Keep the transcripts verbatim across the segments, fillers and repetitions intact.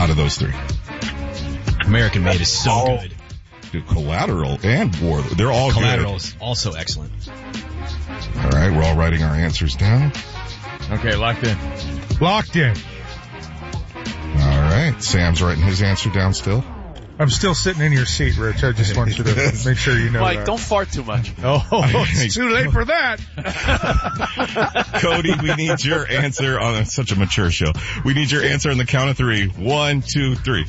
out of those three? American Made is so Oh. good. Dude, Collateral and War. They're all Collateral good. is also excellent. All right, we're all writing our answers down. Okay, locked in. Locked in. All right, Sam's writing his answer down still. I'm still sitting in your seat, Rich. I just want you to make sure you know Mike, that. don't fart too much. Oh, it's too late for that. Cody, we need your answer on it's such a mature show. We need your answer on the count of three. One, two, three.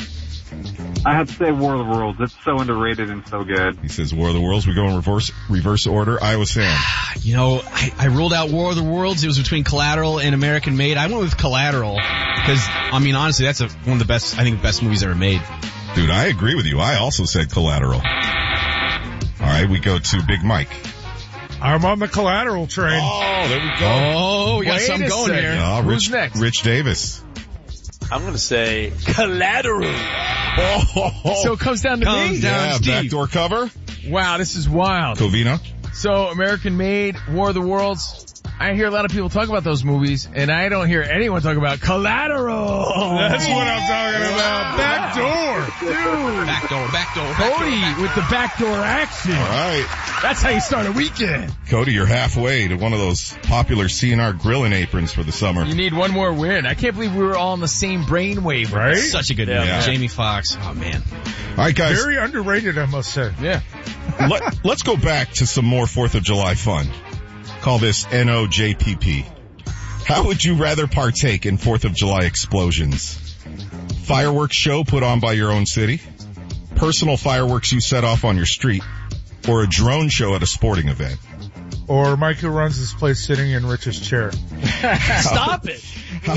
I have to say War of the Worlds. It's so underrated and so good. He says War of the Worlds. We go in reverse reverse order. Iowa Sam. You know, I, I ruled out War of the Worlds. It was between Collateral and American Made. I went with Collateral because, I mean, honestly, that's a, one of the best, I think, best movies ever made. Dude, I agree with you. I also said Collateral. All right, we go to Big Mike. I'm on the Collateral train. Oh, there we go. Oh, we got Wait something a going second. here. Uh, Who's Rich, next? Rich Davis. I'm going to say Collateral. Oh, So it comes down to Comes me. down. yeah, Steve. backdoor cover. Wow, this is wild. Covino. So American Made, War of the Worlds. I hear a lot of people talk about those movies, and I don't hear anyone talk about Collateral. That's what I'm talking about. Backdoor. Dude. Backdoor, backdoor, Cody backdoor. with the backdoor action. All right. That's how you start a weekend. Cody, you're halfway to one of those popular C N R grilling aprons for the summer. You need one more win. I can't believe we were all on the same brainwave, Right? Such a good Yeah. movie. Yeah. Jamie Foxx. Oh, man. All right, guys. Very underrated, I must say. Yeah. Let, let's go back to some more fourth of July fun. Call this N O J P P. How would you rather partake in fourth of July explosions? Fireworks show put on by your own city? Personal fireworks you set off on your street? Or a drone show at a sporting event? Or Mike who runs this place sitting in Rich's chair. Stop it.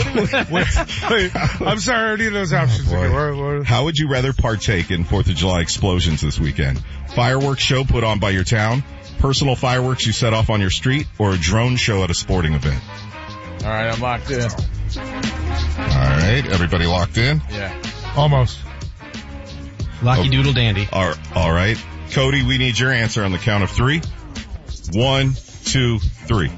Wait, I'm sorry, I need those options Oh, boy. again. What- what- How would you rather partake in fourth of July explosions this weekend? Fireworks show put on by your town? Personal fireworks you set off on your street? Or a drone show at a sporting event? All right, I'm locked in. All right, everybody locked in? Yeah. Almost. Lucky Doodle Dandy. All all right. Cody, we need your answer on the count of three. One, two, three.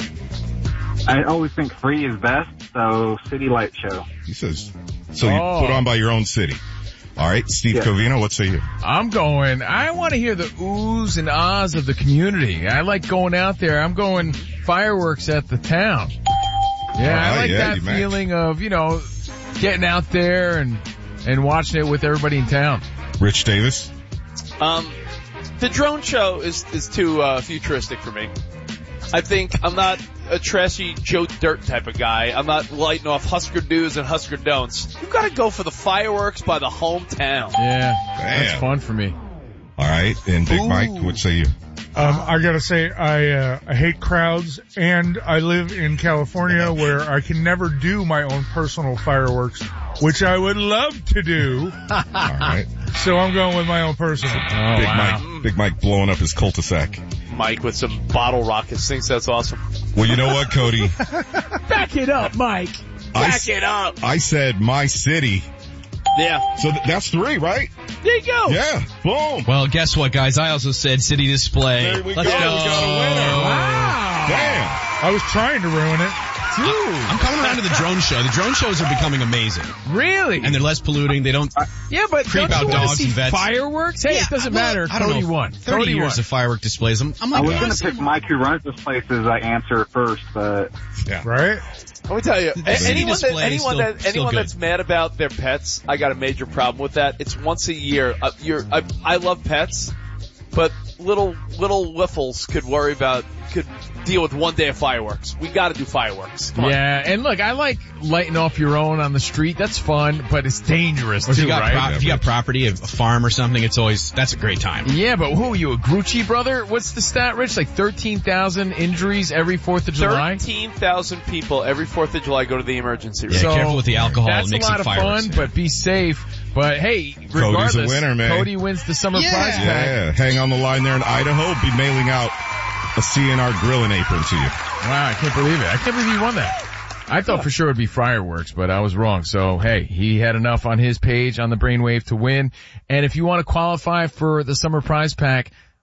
I always think free is best, so City Light Show. He says, so you Oh. put on by your own city. All right, Steve Yeah. Covino, what say you? I'm going, I want to hear the oohs and ahs of the community. I like going out there. I'm going fireworks at the town. Yeah, All I right, like yeah, that you match. feeling of, you know, getting out there and, and watching it with everybody in town. Rich Davis? Um, the drone show is, is too, uh, futuristic for me. I think I'm not a trashy Joe Dirt type of guy. I'm not lighting off Husker do's and Husker don'ts. You've got to go for the fireworks by the hometown. Yeah, that's Damn. fun for me. All right, and Big Ooh. Mike, what say you? Um, I gotta say, I, uh, I hate crowds, and I live in California where I can never do my own personal fireworks, which I would love to do. All right. So I'm going with my own personal. Oh, Big wow. Mike, Big Mike blowing up his cul-de-sac. Mike with some bottle rockets thinks that's awesome. Well, you know what, Cody? Back it up, Mike. I, Back s- it up. I said my city. Yeah. So th- that's three, right? There you go. Yeah. Boom. Well, guess what, guys? I also said City Display. There we Let's go. go. We got a winner. Wow. Damn. I was trying to ruin it. I'm coming around to the drone show. The drone shows are becoming amazing. Really? And they're less polluting. They don't yeah, but creep don't out you want to dogs see and vets. fireworks? Hey, Yeah, it doesn't well, matter. I don't Cody know. won. thirty Cody years won. of firework displays. I'm, I'm I like, was yeah, going to same. pick Mike who runs this place as I answer first, but Right? Let me tell you, a- city anyone that, display is anyone still- that, still anyone good. that's mad about their pets, I got a major problem with that. It's once a year. Uh, you're, I, I love pets, but little, little wiffles could worry about, could deal with one day of fireworks. We gotta do fireworks. Come on. Yeah, and look, I like lighting off your own on the street. That's fun, but it's dangerous If too, you got right? pro- if you got property, a farm or something, it's always, that's a great time. Yeah, but who are you, a Grucci brother? What's the stat, Rich? Like thirteen thousand injuries every fourth of July? thirteen thousand people every fourth of July go to the emergency room. Yeah, So, careful with the alcohol. That's and a mixing lot of fireworks. fun, but be safe. But hey, regardless, Cody's a winner, man. Cody wins the summer Yeah. prize pack. Yeah. Hang on the line there in Idaho. Be mailing out a C N R grilling apron to you. Wow, I can't believe it. I can't believe he won that. I thought for sure it'd be fireworks, but I was wrong. So hey, he had enough on his page on the Brainwave to win. And if you want to qualify for the summer prize pack,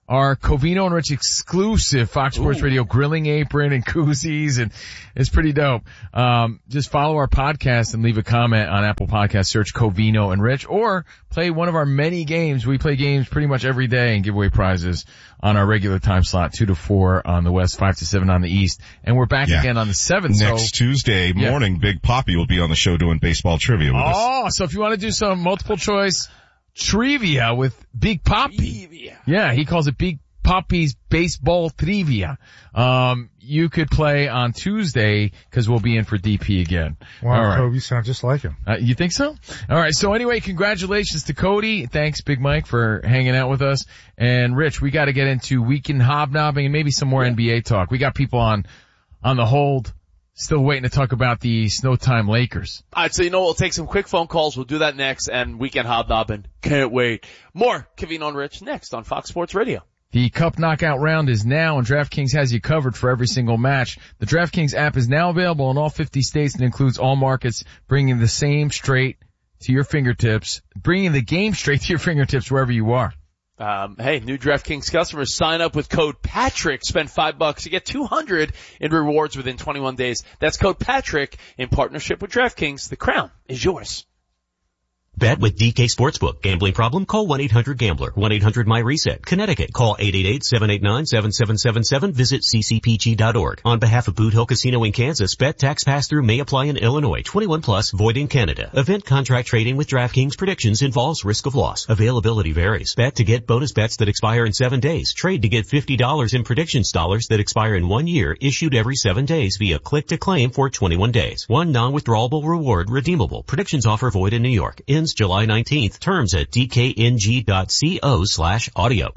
our Covino and Rich exclusive Fox Sports Ooh. Radio grilling apron and koozies, and it's pretty dope. Um, just follow our podcast and leave a comment on Apple Podcasts. Search Covino and Rich, or play one of our many games. We play games pretty much every day and give away prizes on our regular time slot, two to four on the west, five to seven on the east, and we're back Yeah. again on the seventh. Next so, Tuesday Yeah. morning, Big Poppy will be on the show doing baseball trivia with us. Oh, so if you want to do some multiple choice trivia with Big Poppy. Trivia. Yeah, he calls it Big Poppy's Baseball Trivia. Um, you could play on Tuesday because we'll be in for D P again. Wow, All right. Kobe, you sound just like him. Uh, you think so? All right. So anyway, congratulations to Cody. Thanks, Big Mike, for hanging out with us. And Rich, we got to get into weekend hobnobbing and maybe some more N B A talk. We got people on, on the hold, still waiting to talk about the Snow Time Lakers. All right, so you know, we'll take some quick phone calls. We'll do that next, and weekend hobnobbing. Can't wait. More Covino and Rich next on Fox Sports Radio. The Cup Knockout round is now, and DraftKings has you covered for every single match. The DraftKings app is now available in all fifty states and includes all markets, bringing the same straight to your fingertips, bringing the game straight to your fingertips wherever you are. Um, hey, new DraftKings customers sign up with code Patrick. Spend five bucks to get two hundred in rewards within twenty-one days. That's code Patrick in partnership with DraftKings. The crown is yours. Bet with D K Sportsbook. Gambling problem? Call one eight hundred gambler. one eight hundred my reset. Connecticut. Call eight eight eight, seven eight nine, seven seven seven seven. Visit c c p g dot org. On behalf of Boot Hill Casino in Kansas, bet tax pass-through may apply in Illinois. twenty-one plus, void in Canada. Event contract trading with DraftKings predictions involves risk of loss. Availability varies. Bet to get bonus bets that expire in seven days. Trade to get fifty dollars in predictions dollars that expire in one year, issued every seven days via click to claim for twenty-one days. One non-withdrawable reward redeemable. Predictions offer void in New York. Ends July nineteenth. Terms at d k n g dot co slash audio.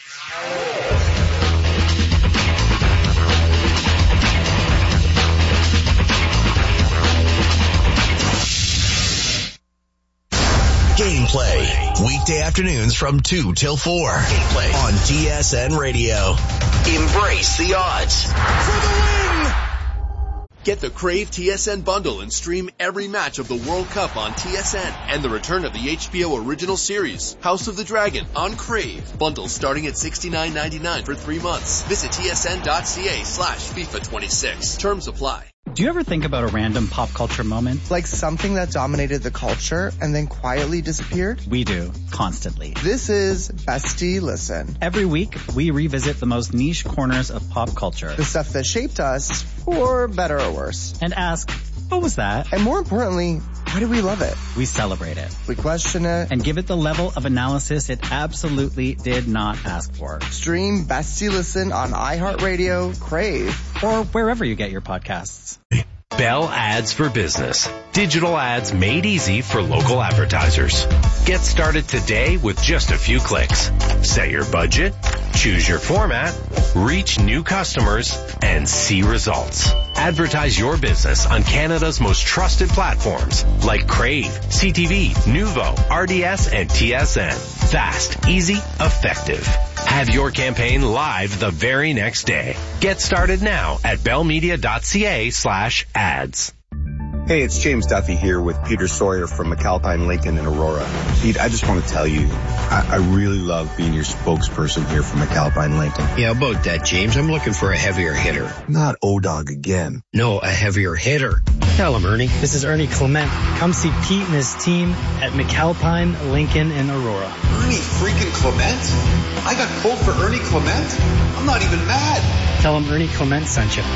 Gameplay. Weekday afternoons from two till four. Gameplay on T S N Radio. Embrace the odds. For the win! Get the Crave T S N bundle and stream every match of the World Cup on T S N and the return of the H B O original series, House of the Dragon, on Crave. Bundles starting at sixty-nine ninety-nine for three months. Visit tsn.ca slash FIFA twenty-six. Terms apply. Do you ever think about a random pop culture moment? Like something that dominated the culture and then quietly disappeared? We do, constantly. This is Bestie Listen. Every week, we revisit the most niche corners of pop culture. The stuff that shaped us, for better or worse. And ask, what was that? And more importantly, why do we love it? We celebrate it. We question it. And give it the level of analysis it absolutely did not ask for. Stream Bestie Listen on iHeartRadio, Crave, or wherever you get your podcasts. Bell Ads for Business. Digital ads made easy for local advertisers. Get started today with just a few clicks. Set your budget, choose your format, reach new customers, and see results. Advertise your business on Canada's most trusted platforms like Crave, C T V, Nuvo, R D S, and T S N. Fast, easy, effective. Have your campaign live the very next day. Get started now at bellmedia.ca slash ads. Hey, it's James Duffy here with Peter Sawyer from McAlpine Lincoln in Aurora. Pete, I just want to tell you, I, I really love being your spokesperson here for McAlpine Lincoln. Yeah, about that, James. I'm looking for a heavier hitter. Not O-Dog again. No, a heavier hitter. Tell him, Ernie. This is Ernie Clement. Come see Pete and his team at McAlpine Lincoln in Aurora. Ernie freaking Clement? I got pulled for Ernie Clement? I'm not even mad. Tell him Ernie Clement sent you.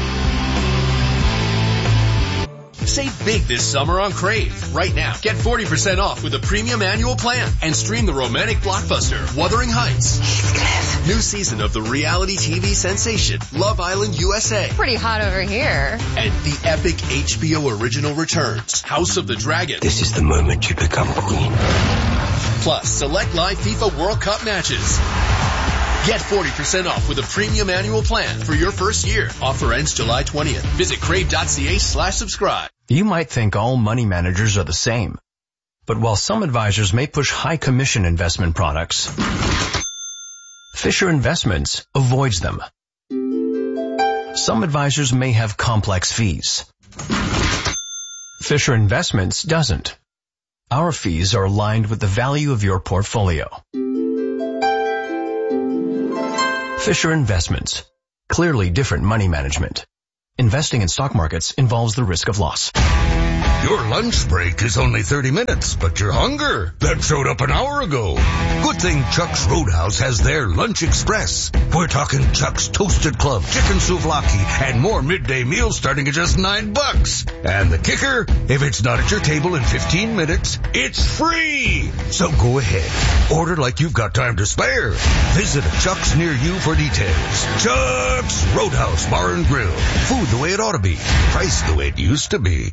Save big this summer on Crave. Right now, get forty percent off with a premium annual plan and stream the romantic blockbuster, Wuthering Heights. Heathcliff. New season of the reality T V sensation, Love Island U S A. Pretty hot over here. And the epic H B O original returns, House of the Dragon. This is the moment you become queen. Plus, select live FIFA World Cup matches. Get forty percent off with a premium annual plan for your first year. Offer ends July twentieth. Visit crave.ca slash subscribe. You might think all money managers are the same. But while some advisors may push high commission investment products, Fisher Investments avoids them. Some advisors may have complex fees. Fisher Investments doesn't. Our fees are aligned with the value of your portfolio. Fisher Investments. Clearly different money management. Investing in stock markets involves the risk of loss. Your lunch break is only thirty minutes, but your hunger, that showed up an hour ago. Good thing Chuck's Roadhouse has their Lunch Express. We're talking Chuck's Toasted Club, chicken souvlaki, and more midday meals starting at just nine bucks. And the kicker, if it's not at your table in fifteen minutes, it's free. So go ahead, order like you've got time to spare. Visit a Chuck's near you for details. Chuck's Roadhouse Bar and Grill. Food the way it ought to be. Price the way it used to be.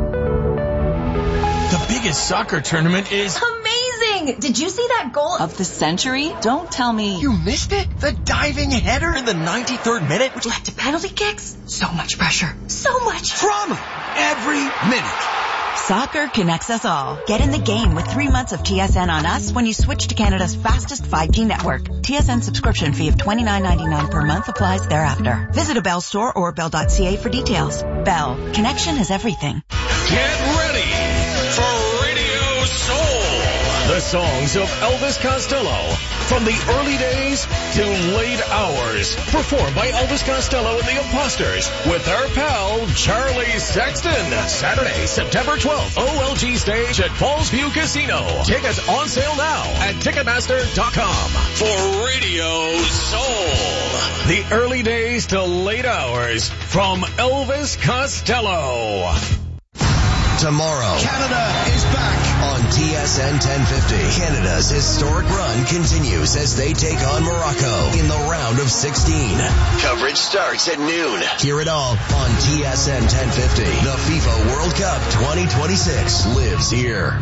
The biggest soccer tournament is amazing! Did you see that goal of the century? Don't tell me. You missed it? The diving header in the ninety-third minute, which led to penalty kicks? So much pressure. So much drama. Every minute. Soccer connects us all. Get in the game with three months of T S N on us when you switch to Canada's fastest five G network. T S N subscription fee of twenty-nine ninety-nine per month applies thereafter. Visit a Bell store or bell dot c a for details. Bell. Connection is everything. Get ready for Radio Soul. The songs of Elvis Costello from the early days to late hours. Performed by Elvis Costello and the Imposters with our pal Charlie Sexton. Saturday, September twelfth, O L G stage at Falls View Casino. Tickets on sale now at Ticketmaster dot com. For Radio Soul. The early days to late hours from Elvis Costello. Tomorrow, Canada is back on T S N ten fifty. Canada's historic run continues as they take on Morocco in the round of sixteen. Coverage starts at noon. Hear it all on T S N ten fifty. The FIFA World Cup twenty twenty-six lives here.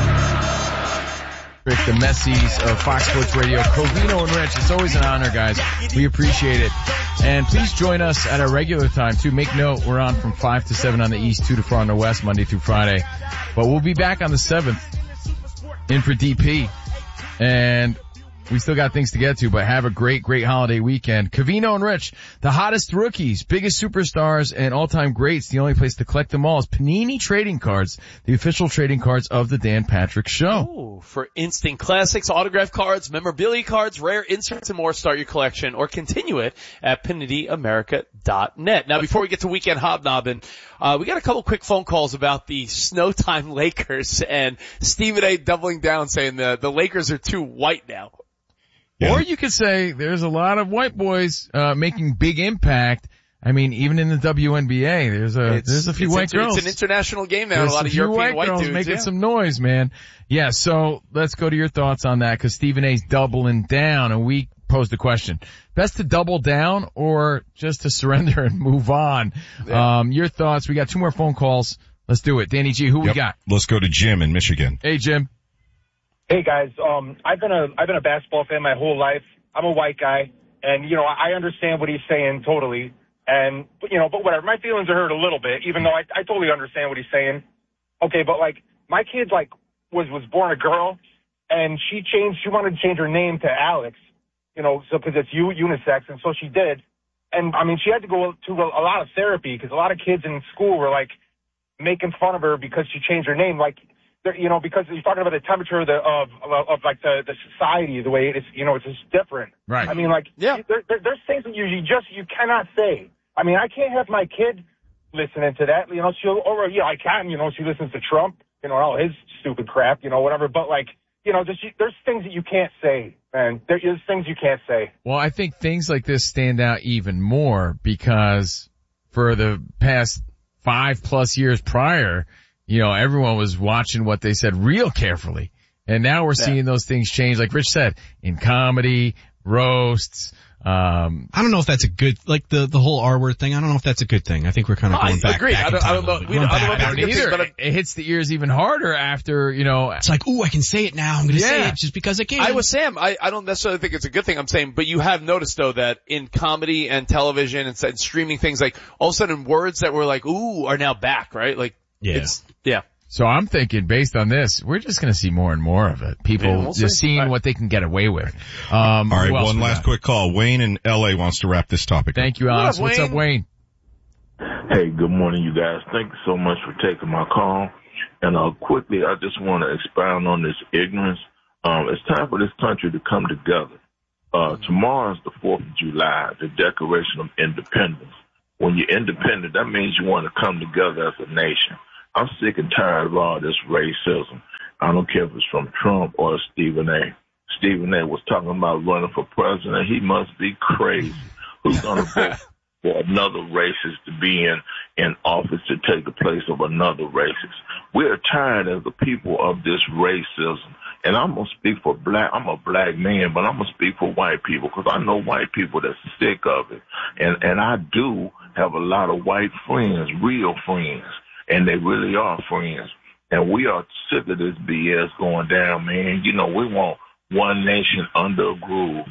The Messies of Fox Sports Radio, Covino and Rich. It's always an honor, guys. We appreciate it. And please join us at our regular time, too. Make note, we're on from five to seven on the East, two to four on the West, Monday through Friday. But we'll be back on the seventh in for D P. And we still got things to get to, but have a great, great holiday weekend. Covino and Rich, the hottest rookies, biggest superstars, and all-time greats. The only place to collect them all is Panini Trading Cards, the official trading cards of the Dan Patrick Show. Oh, for instant classics, autograph cards, memorabilia cards, rare inserts, and more, start your collection or continue it at panini america dot net. Now, before we get to Weekend Hobnobbing, uh, we got a couple quick phone calls about the Snowtime Lakers and Stephen A. doubling down saying the, the Lakers are too white now. Yeah. Or you could say there's a lot of white boys uh making big impact. I mean, even in the W N B A, there's a it's, there's a few white inter- girls. It's an international game now. There's a lot of European white, white girls dudes making yeah. some noise, man. Yeah. So let's go to your thoughts on that because Stephen A's doubling down, and we posed the question: best to double down or just to surrender and move on? Yeah. Um, your thoughts. We got two more phone calls. Let's do it. Danny G, who yep. we got? Let's go to Jim in Michigan. Hey, Jim. Hey guys, um, I've been a I've been a basketball fan my whole life. I'm a white guy, and you know I understand what he's saying totally, and you know, but whatever. My feelings are hurt a little bit, even though I I totally understand what he's saying. Okay, but like my kid like was was born a girl, and she changed. She wanted to change her name to Alex, you know, so because it's u- unisex, and so she did. And I mean, she had to go to a, a lot of therapy because a lot of kids in school were like making fun of her because she changed her name, like. You know, because you're talking about the temperature of, the, of, of, of like the, the society, the way it is, you know, it's just different. Right. I mean, like, yeah. there, there, there's things that you, you just, you cannot say. I mean, I can't have my kid listening to that, you know, she'll, or, yeah, I can, you know, she listens to Trump, you know, all his stupid crap, you know, whatever, but like, you know, just, there's things that you can't say, man. There is things you can't say. Well, I think things like this stand out even more because for the past five plus years prior, you know, everyone was watching what they said real carefully. And now we're yeah. seeing those things change, like Rich said, in comedy, roasts. Um, I don't know if that's a good, like the, the whole R word thing. I don't know if that's a good thing. I think we're kind of going I back. Agree. back I don't, I don't know. We don't, I don't know if it's a good thing, but it, it hits the ears even harder after, you know. It's like, ooh, I can say it now. I'm going to yeah. say it just because I can. I was Sam. I, I don't necessarily think it's a good thing. I'm saying, but you have noticed though that in comedy and television and, and streaming things, like all of a sudden words that were like, ooh, are now back, right? Like, yeah. It's, yeah. So I'm thinking based on this, we're just going to see more and more of it. People yeah, we'll just see. seeing right. what they can get away with. Um, all right, one last got? quick call. Wayne in L A wants to wrap this topic Thank up. you, Alex. What What's up, Wayne? Hey, good morning, you guys. Thank you so much for taking my call. And uh, quickly, I just want to expound on this ignorance. Um, it's time for this country to come together. Uh, tomorrow's the fourth of July, the Declaration of Independence. When you're independent, that means you want to come together as a nation. I'm sick and tired of all this racism. I don't care if it's from Trump or Stephen A. Stephen A. was talking about running for president. He must be crazy. Who's going to vote for another racist to be in, in office to take the place of another racist? We're tired as the people of this racism. And I'm going to speak for black, I'm a black man, but I'm going to speak for white people because I know white people that's sick of it. And, and I do have a lot of white friends, real friends, and they really are friends. And we are sick of this B S going down, man. You know, we want one nation under a groove.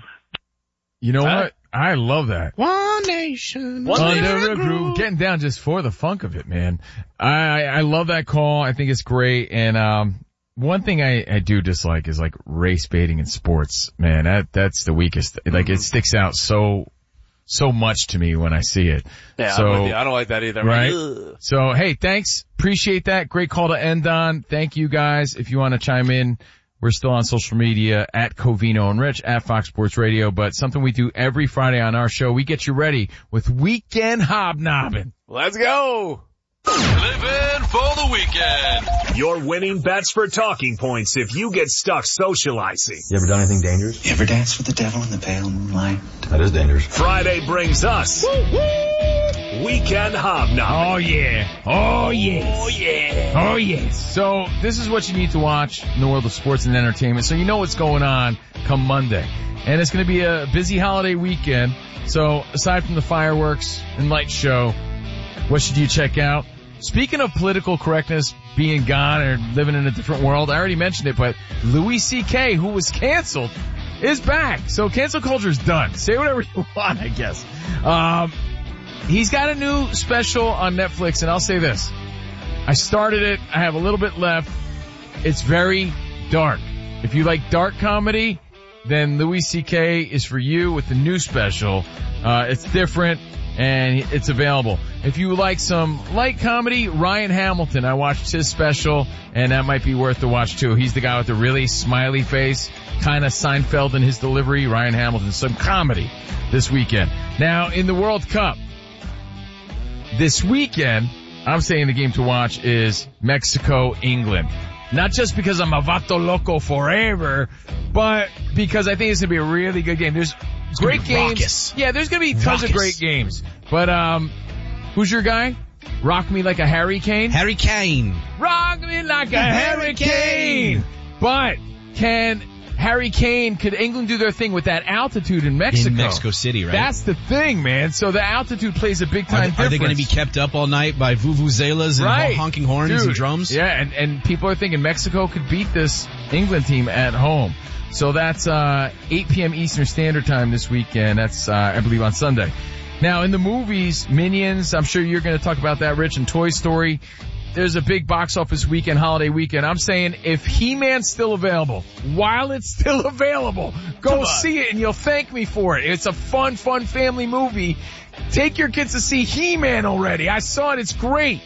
You know what? I love that. One nation One under a groove. Getting down just for the funk of it, man. I, I love that call. I think it's great. And, um, one thing I, I do dislike is like race baiting in sports, man. That, that's the weakest. Like it sticks out so, so much to me when I see it. Yeah, so, I'm with you. I don't like that either. Right? Ugh. So, hey, thanks. Appreciate that. Great call to end on. Thank you guys. If you want to chime in, we're still on social media at Covino and Rich at Fox Sports Radio, but something we do every Friday on our show, we get you ready with Weekend Hobnobbing. Let's go. Living for the weekend. Your winning bets for talking points if you get stuck socializing. You ever done anything dangerous? You ever danced with the devil in the pale moonlight? That is dangerous. Friday brings us woo, woo. Weekend Hobnobbing. Oh yeah. Oh yes. Oh yeah. Oh yes. So this is what you need to watch in the world of sports and entertainment. So you know what's going on come Monday. And it's going to be a busy holiday weekend. So aside from the fireworks and light show, what should you check out? Speaking of political correctness being gone or living in a different world, I already mentioned it, but Louis C K, who was canceled, is back. So cancel culture is done. Say whatever you want, I guess. Um, he's got a new special on Netflix, and I'll say this. I started it. I have a little bit left. It's very dark. If you like dark comedy, then Louis C K is for you with the new special. Uh, it's different. And it's available. If you like some light comedy, Ryan Hamilton, I watched his special, and that might be worth the watch too. He's the guy with the really smiley face, kind of Seinfeld in his delivery. Ryan Hamilton, some comedy this weekend. Now, in the World Cup, this weekend, I'm saying the game to watch is Mexico-England. Not just because I'm a vato loco forever, but because I think it's going to be a really good game. There's It's great games. Raucous. Yeah, there's going to be tons Raucous. of great games. But, um, who's your guy? Rock me like a hurricane? Harry Kane. Rock me like a hurricane. But can Harry Kane, could England do their thing with that altitude in Mexico? In Mexico City, right? That's the thing, man. So the altitude plays a big time Are they, difference. are they going to be kept up all night by vuvuzelas and Right. honking horns Dude, and drums? Yeah, and, and people are thinking Mexico could beat this England team at home. So that's uh eight p.m. Eastern Standard Time this weekend. That's, uh, I believe, on Sunday. Now, in the movies, Minions, I'm sure you're going to talk about that, Rich, and Toy Story. There's a big box office weekend, holiday weekend. I'm saying if He-Man's still available, while it's still available, go see it and you'll thank me for it. It's a fun, fun family movie. Take your kids to see He-Man already. I saw it. It's great.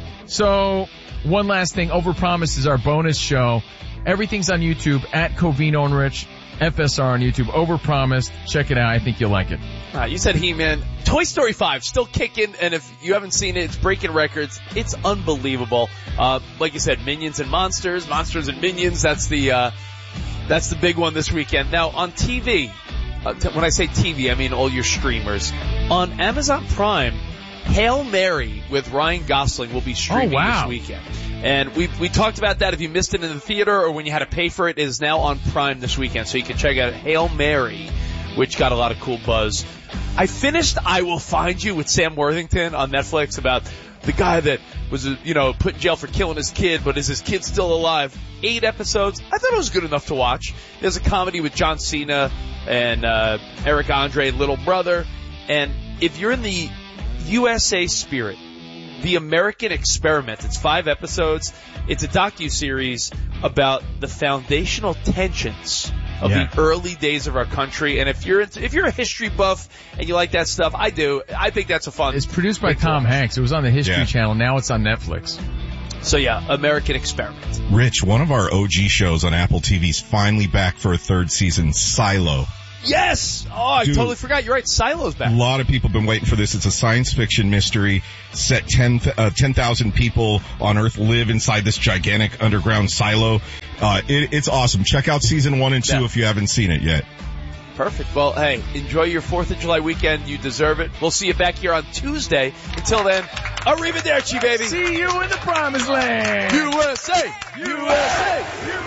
So, one last thing. Overpromise is our bonus show. Everything's on YouTube at Covino and Rich, F S R on YouTube. Overpromised. Check it out. I think you'll like it. Uh, you said He-Man. Toy Story five, still kicking, and if you haven't seen it, it's breaking records. It's unbelievable. Uh, like you said, Minions and Monsters, Monsters and Minions, that's the, uh, that's the big one this weekend. Now, on T V, uh, t- when I say T V, I mean all your streamers. On Amazon Prime, Hail Mary with Ryan Gosling will be streaming oh, wow. this weekend. And we we talked about that. If you missed it in the theater or when you had to pay for it, it is now on Prime this weekend. So you can check out Hail Mary, which got a lot of cool buzz. I finished I Will Find You with Sam Worthington on Netflix about the guy that was, you know, put in jail for killing his kid, but is his kid still alive? Eight episodes. I thought it was good enough to watch. There's a comedy with John Cena and uh Eric Andre, Little Brother. And if you're in the U S A spirit, The American Experiment. It's five episodes. It's a docuseries about the foundational tensions of yeah. the early days of our country. And if you're into, if you're a history buff and you like that stuff, I do. I think that's a fun. It's produced by Tom Hanks. It was on the History Yeah. Channel. Now it's on Netflix. So yeah, American Experiment. Rich, one of our O G shows on Apple T V is finally back for a third season, Silo. Yes! Oh, I Dude. totally forgot. You're right. Silo's A back. lot of people have been waiting for this. It's a science fiction mystery. Set ten uh, ten thousand people on Earth live inside this gigantic underground silo. Uh, it, it's awesome. Check out season one and two Yeah. if you haven't seen it yet. Perfect. Well, hey, enjoy your fourth of July weekend. You deserve it. We'll see you back here on Tuesday. Until then, arrivederci, baby. See you in the promised land. U S A! U S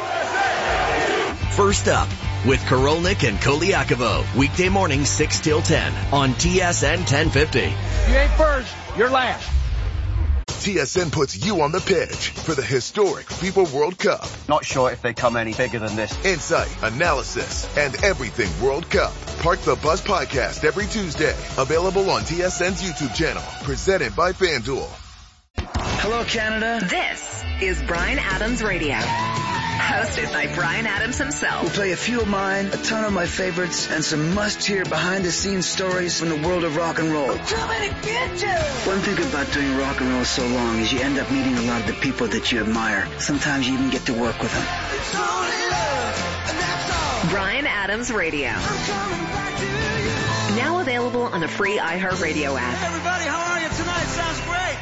A! First up with Karolnik and Koliakovo. Weekday morning six till ten on T S N ten fifty. You ain't first, you're last. T S N puts you on the pitch for the historic FIFA World Cup. Not sure if they come any bigger than this. Insight, analysis, and everything World Cup. Park the Bus Podcast every Tuesday. Available on T S N's YouTube channel. Presented by FanDuel. Hello, Canada. This is Bryan Adams Radio. Hosted by Bryan Adams himself. We'll play a few of mine, a ton of my favorites, and some must-hear behind-the-scenes stories from the world of rock and roll. Too many bitches! One thing about doing rock and roll so long is you end up meeting a lot of the people that you admire. Sometimes you even get to work with them. It's only love, and that's all. Bryan Adams Radio. I'm coming back to you. Now available on the free iHeartRadio app. Hey everybody, how are you tonight? Sounds great.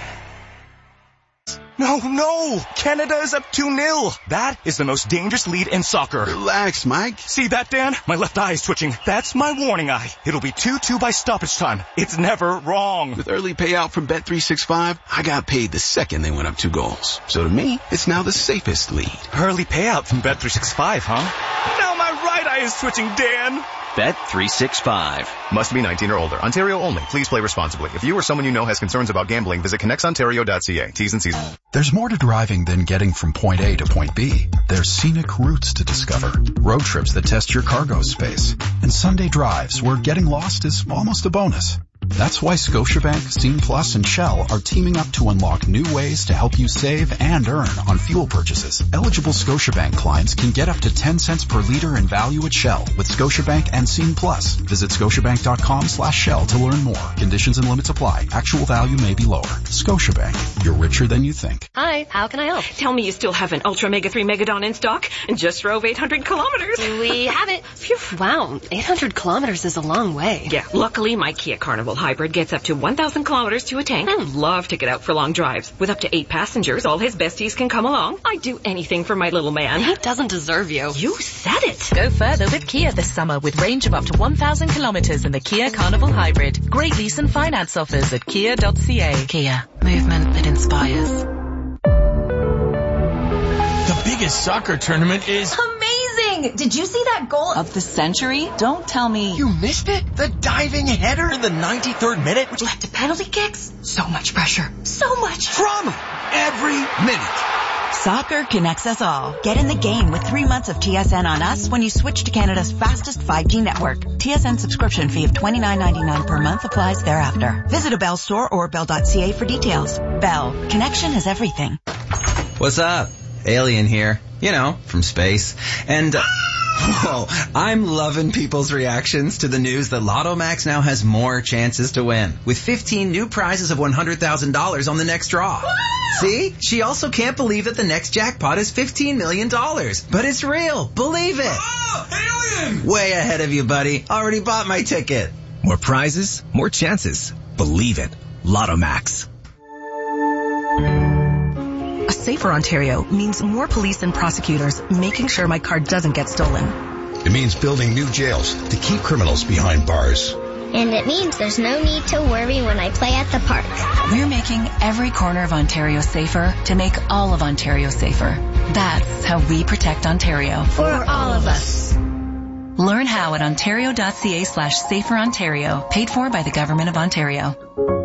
No, no! Canada is up two nil. That is the most dangerous lead in soccer. Relax, Mike. See that, Dan? My left eye is twitching. That's my warning eye. It'll be two two by stoppage time. It's never wrong. With early payout from Bet three sixty-five, I got paid the second they went up two goals. So to me, it's now the safest lead. Early payout from Bet three sixty-five, huh? Now my right eye is twitching, Dan. Bet three sixty-five. Must be nineteen or older. Ontario only. Please play responsibly. If you or someone you know has concerns about gambling, visit connects ontario dot c a. T's and C's. There's more to driving than getting from point A to point B. There's scenic routes to discover, road trips that test your cargo space, and Sunday drives where getting lost is almost a bonus. That's why Scotiabank, Scene Plus, and Shell are teaming up to unlock new ways to help you save and earn on fuel purchases. Eligible Scotiabank clients can get up to ten cents per liter in value at Shell with Scotiabank and Scene Plus. Visit scotiabank.com slash Shell to learn more. Conditions and limits apply. Actual value may be lower. Scotiabank. You're richer than you think. Hi, how can I help? Tell me you still have an Ultra Mega three Megadon in stock and just drove eight hundred kilometers. We have it. Phew, wow, eight hundred kilometers is a long way. Yeah, luckily my Kia Carnival Hybrid gets up to one thousand kilometers to a tank. I love to get out for long drives. With up to eight passengers, all his besties can come along. I'd do anything for my little man. He doesn't deserve you. You said it. Go further with Kia this summer with range of up to one thousand kilometers in the Kia Carnival Hybrid. Great lease and finance offers at kia dot c a. Kia. Movement that inspires. The biggest soccer tournament is... Amazing! Did you see that goal of the century? Don't tell me. You missed it? The diving header in the ninety-third minute? Which led to penalty kicks? So much pressure. So much drama. Every minute. Soccer connects us all. Get in the game with three months of T S N on us when you switch to Canada's fastest five G network. T S N subscription fee of twenty-nine ninety-nine per month applies thereafter. Visit a Bell store or bell dot c a for details. Bell. Connection is everything. What's up? Alien here. You know, from space. And, uh, whoa, I'm loving people's reactions to the news that Lotto Max now has more chances to win. With fifteen new prizes of one hundred thousand dollars on the next draw. See? She also can't believe that the next jackpot is fifteen million dollars. But it's real. Believe it. Oh, alien! Way ahead of you, buddy. Already bought my ticket. More prizes, more chances. Believe it. Lotto Max. A safer Ontario means more police and prosecutors making sure my car doesn't get stolen. It means building new jails to keep criminals behind bars. And it means there's no need to worry when I play at the park. We're making every corner of Ontario safer to make all of Ontario safer. That's how we protect Ontario. For all of us. Learn how at ontario dot c a slash safer Ontario. Paid for by the Government of Ontario.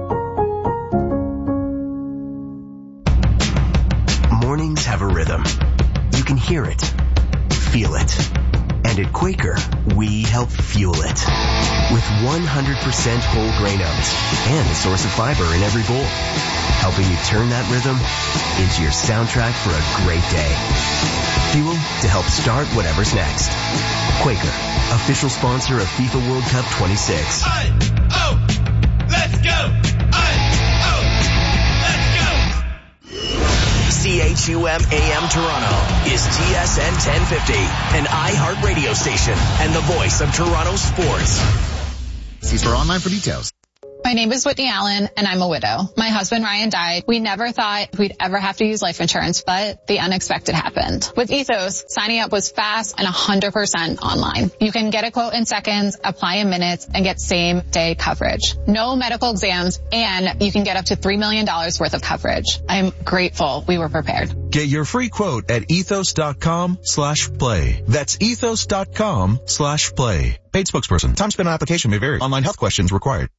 Mornings have a rhythm. You can hear it, feel it. And at Quaker, we help fuel it. With one hundred percent whole grain oats and a source of fiber in every bowl. Helping you turn that rhythm into your soundtrack for a great day. Fuel to help start whatever's next. Quaker, official sponsor of FIFA World Cup twenty-six. I, oh, let's go! I, oh, let's go! C H two M A M Toronto is T S N ten fifty, an iHeart radio station and the voice of Toronto sports. See store online for details. My name is Whitney Allen, and I'm a widow. My husband Ryan died. We never thought we'd ever have to use life insurance, but the unexpected happened. With Ethos, signing up was fast and one hundred percent online. You can get a quote in seconds, apply in minutes, and get same-day coverage. No medical exams, and you can get up to three million dollars worth of coverage. I'm grateful we were prepared. Get your free quote at ethos.com slash play. That's ethos.com slash play. Paid spokesperson. Time spent on application may vary. Online health questions required.